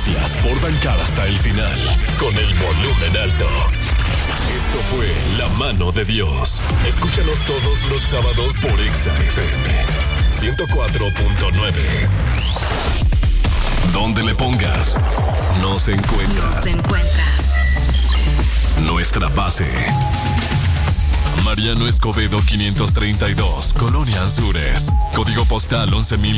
noticias por bancar hasta el final con el volumen alto. Esto fue La Mano de Dios. Escúchanos todos los sábados por Exa FM 104.9. Donde le pongas, nos encuentras. Nuestra base. Mariano Escobedo 532, Colonia Azures. Código postal 11.000.